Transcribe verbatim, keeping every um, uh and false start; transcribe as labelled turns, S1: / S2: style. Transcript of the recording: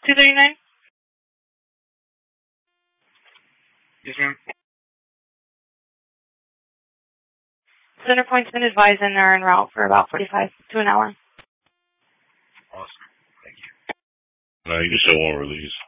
S1: two thirty-nine?
S2: Yes, ma'am.
S1: Center Point's been advised and they're en route for about forty-five to an hour.
S2: Awesome. Thank you.
S3: No, you can show one release.